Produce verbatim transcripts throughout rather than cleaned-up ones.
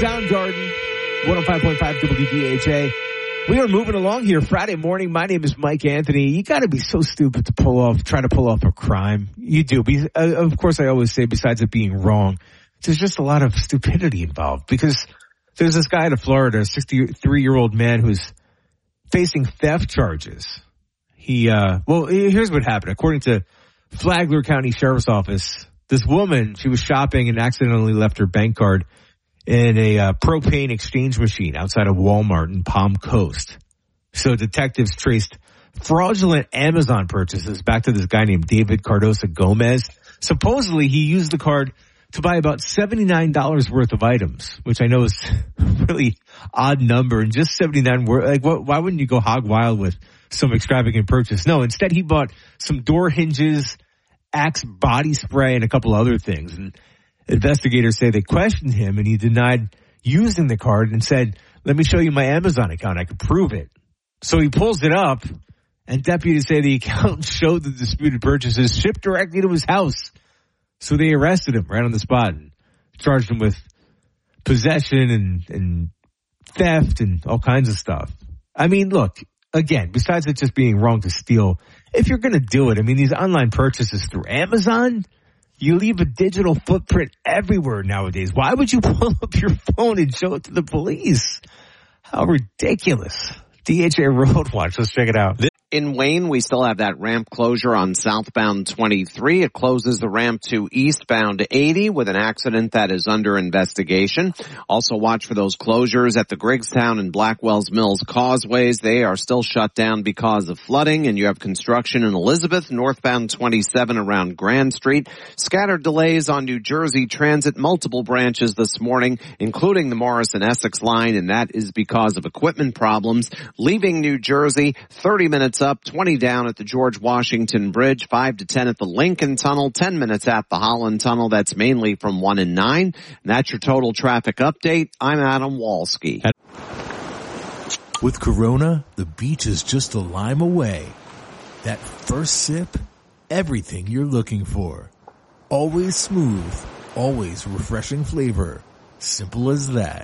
Soundgarden, one oh five point five W D H A. We are moving along here Friday morning. My name is Mike Anthony. You got to be so stupid to pull off, try to pull off a crime. You do. Be, uh, of course, I always say, besides it being wrong, there's just a lot of stupidity involved. Because there's this guy in Florida, a sixty-three-year-old man who's facing theft charges. He, uh, well, here's what happened. According to Flagler County Sheriff's Office, this woman, she was shopping and accidentally left her bank card in a uh, propane exchange machine outside of Walmart in Palm Coast. So detectives traced fraudulent Amazon purchases back to this guy named David Cardosa Gomez. Supposedly, he used the card to buy about seventy-nine dollars worth of items, which I know is a really odd number. And just seventy-nine, like, what, why wouldn't you go hog wild with some extravagant purchase? No, instead he bought some door hinges, Axe body spray, and a couple other things. And investigators say they questioned him, and he denied using the card and said, let me show you my Amazon account. I can prove it. So he pulls it up, and deputies say the account showed the disputed purchases shipped directly to his house. So they arrested him right on the spot and charged him with possession and, and theft and all kinds of stuff. I mean, look, again, besides it just being wrong to steal, if you're going to do it, I mean, these online purchases through Amazon, you leave a digital footprint everywhere nowadays. Why would you pull up your phone and show it to the police? How ridiculous. D H A Road Watch. Let's check it out. In Wayne, we still have that ramp closure on southbound twenty-three. It closes the ramp to eastbound eighty with an accident that is under investigation. Also watch for those closures at the Griggstown and Blackwells Mills causeways. They are still shut down because of flooding, and you have construction in Elizabeth, northbound twenty-seven around Grand Street. Scattered delays on New Jersey Transit, multiple branches this morning, including the Morrison Essex line, and that is because of equipment problems. Leaving New Jersey, thirty minutes up, twenty down at the George Washington Bridge, five to ten at the Lincoln Tunnel, ten minutes at the Holland Tunnel. That's mainly from one and nine. And that's your total traffic update. I'm Adam Walski. With Corona, the beach is just a lime away. That first sip, everything you're looking for. Always smooth, always refreshing flavor. Simple as that.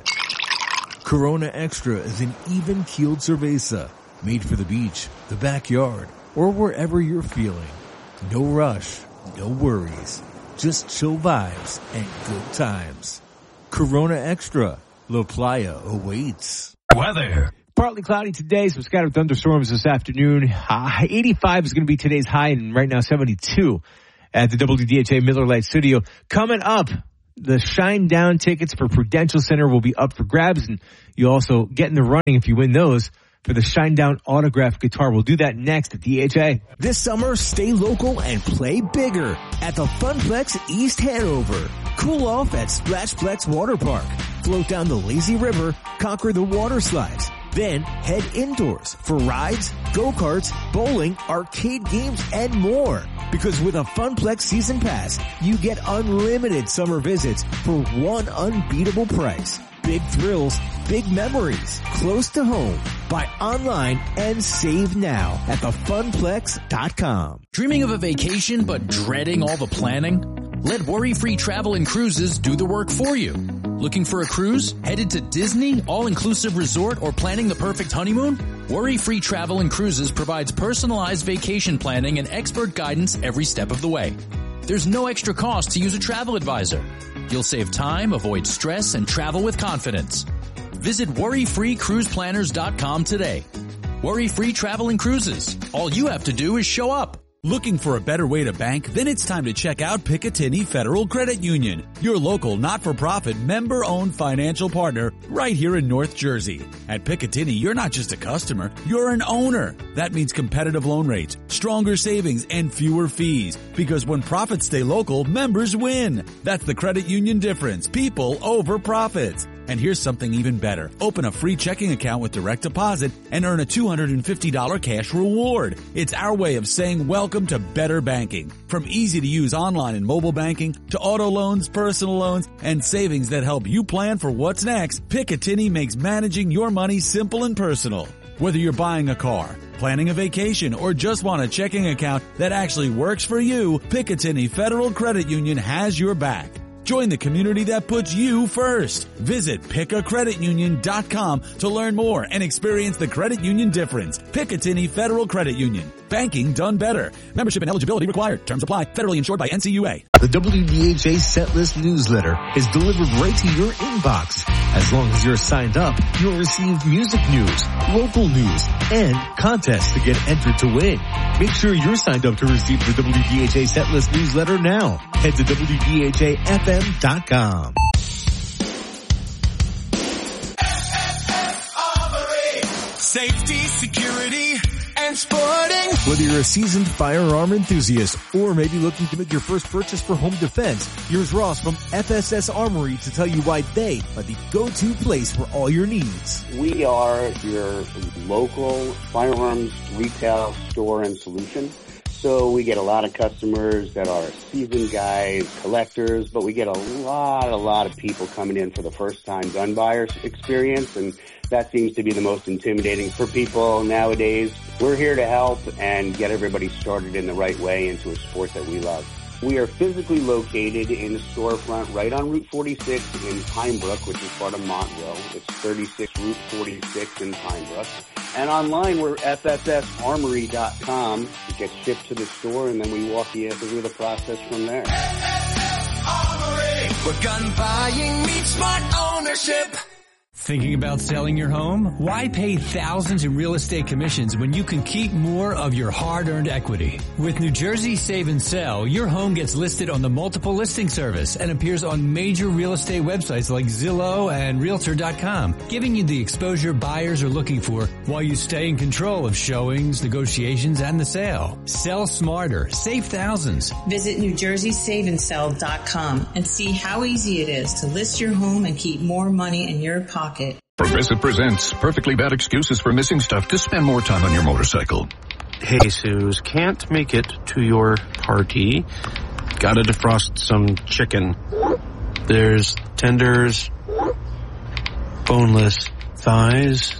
Corona Extra is an even-keeled cerveza made for the beach, the backyard, or wherever you're feeling. No rush, no worries, just chill vibes and good times. Corona Extra, La Playa awaits. Weather. Partly cloudy today, some scattered thunderstorms this afternoon. Uh, eighty-five is going to be today's high, and right now seventy-two at the W D H A Miller Lite Studio. Coming up, the Shine Down tickets for Prudential Center will be up for grabs, and you also get in the running if you win those for the Shine Down autographed guitar. We'll do that next at D H A. This summer, stay local and play bigger at the Funplex East Hanover. Cool off at Splashplex Water Park. Float down the lazy river, conquer the water slides. Then head indoors for rides, go-karts, bowling, arcade games, and more. Because with a Funplex Season Pass, you get unlimited summer visits for one unbeatable price. Big thrills, big memories, close to home. Buy online and save now at the funplex dot com. Dreaming of a vacation but dreading all the planning? Let Worry-Free Travel and Cruises do the work for you. Looking for a cruise? Headed to Disney, all-inclusive resort, or planning the perfect honeymoon? Worry-Free Travel and Cruises provides personalized vacation planning and expert guidance every step of the way. There's no extra cost to use a travel advisor. You'll save time, avoid stress, and travel with confidence. Visit worry free cruise planners dot com today. Worry-Free Travel and Cruises. All you have to do is show up. Looking for a better way to bank? Then it's time to check out Picatinny Federal Credit Union, your local not-for-profit member-owned financial partner right here in North Jersey. At Picatinny, you're not just a customer, you're an owner. That means competitive loan rates, stronger savings, and fewer fees. Because when profits stay local, members win. That's the credit union difference. People over profits. And here's something even better. Open a free checking account with direct deposit and earn a two hundred fifty dollars cash reward. It's our way of saying welcome to better banking. From easy-to-use online and mobile banking to auto loans, personal loans, and savings that help you plan for what's next, Picatinny makes managing your money simple and personal. Whether you're buying a car, planning a vacation, or just want a checking account that actually works for you, Picatinny Federal Credit Union has your back. Join the community that puts you first. Visit pick a credit union dot com to learn more and experience the credit union difference. Picatinny Federal Credit Union. Banking done better. Membership and eligibility required. Terms apply. Federally insured by N C U A. The W D H A Setlist newsletter is delivered right to your inbox. As long as you're signed up, you'll receive music news, local news, and contests to get entered to win. Make sure you're signed up to receive the W D H A Setlist newsletter now. Head to W D H A F M dot com. Safety, security, and sporting. Whether you're a seasoned firearm enthusiast or maybe looking to make your first purchase for home defense, here's Ross from F S S Armory to tell you why they are the go-to place for all your needs. We are your local firearms retail store and solution. So we get a lot of customers that are seasoned guys, collectors, but we get a lot, a lot of people coming in for the first time gun buyers experience, and that seems to be the most intimidating for people nowadays. We're here to help and get everybody started in the right way into a sport that we love. We are physically located in the storefront right on Route forty-six in Pine Brook, which is part of Montville. It's thirty-six Route forty-six in Pine Brook. And online, we're F S S armory dot com. It gets shipped to the store, and then we walk you through the process from there. F S S Armory, where gun buying meets smart ownership. Thinking about selling your home? Why pay thousands in real estate commissions when you can keep more of your hard-earned equity? With New Jersey Save and Sell, your home gets listed on the multiple listing service and appears on major real estate websites like Zillow and Realtor dot com, giving you the exposure buyers are looking for while you stay in control of showings, negotiations, and the sale. Sell smarter. Save thousands. Visit New Jersey Save and Sell dot com and see how easy it is to list your home and keep more money in your pocket. Progressive presents Perfectly Bad Excuses for Missing Stuff to Spend More Time on Your Motorcycle. Hey, Suze, can't make it to your party. Gotta defrost some chicken. There's tenders, boneless thighs.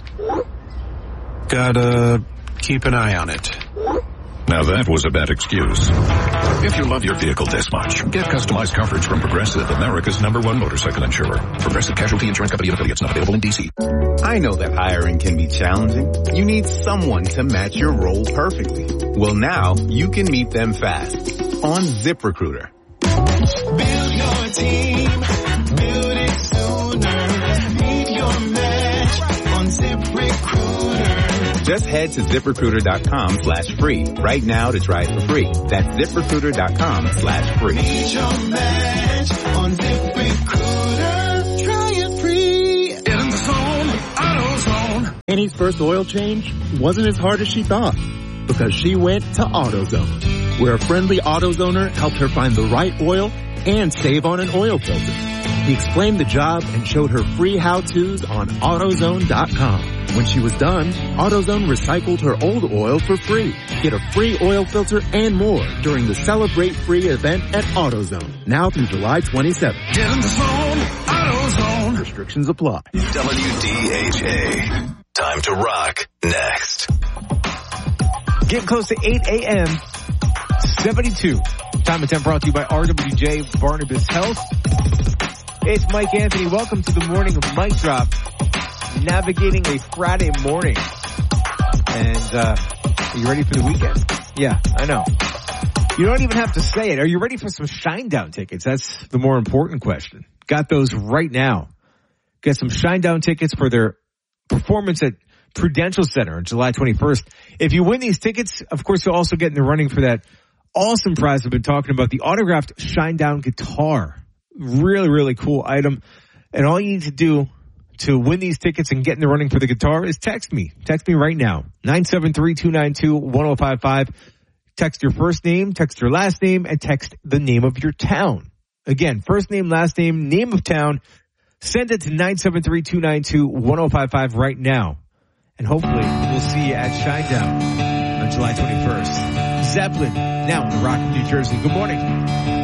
Gotta keep an eye on it. Now that was a bad excuse. If you love your vehicle this much, get customized coverage from Progressive, America's number one motorcycle insurer. Progressive Casualty Insurance Company and affiliates, not available in D C. I know that hiring can be challenging. You need someone to match your role perfectly. Well, now you can meet them fast on ZipRecruiter. Build your team, build it sooner. Meet your match on ZipRecruiter. Just head to ZipRecruiter.com slash free right now to try it for free. That's ZipRecruiter.com slash free. Meet your match on ZipRecruiter. Try it free. Get in the zone, AutoZone. Annie's first oil change wasn't as hard as she thought because she went to AutoZone, where a friendly AutoZoner helped her find the right oil and save on an oil filter. He explained the job and showed her free how-tos on AutoZone dot com. When she was done, AutoZone recycled her old oil for free. Get a free oil filter and more during the Celebrate Free event at AutoZone, now through July twenty-seventh. Get in the zone, AutoZone. Restrictions apply. W D H A. Time to rock next. Getting close to eight a.m. seventy-two. Time and temp brought to you by R W J Barnabas Health. It's Mike Anthony. Welcome to the morning of Mic Drop. Navigating a Friday morning. And, uh, are you ready for the weekend? Yeah, I know. You don't even have to say it. Are you ready for some Shinedown tickets? That's the more important question. Got those right now. Got some Shinedown tickets for their performance at Prudential Center on July twenty-first. If you win these tickets, of course, you'll also get in the running for that awesome prize I've been talking about, the autographed Shinedown guitar. Really, really cool item. And all you need to do to win these tickets and get in the running for the guitar is text me. Text me right now. nine seven three, two nine two, one oh five five. Text your first name, text your last name, and text the name of your town. Again, first name, last name, name of town. Send it to nine seven three, two nine two, one oh five five right now. And hopefully we'll see you at Shinedown on July twenty-first. Zeppelin, now in Rockland, New Jersey. Good morning.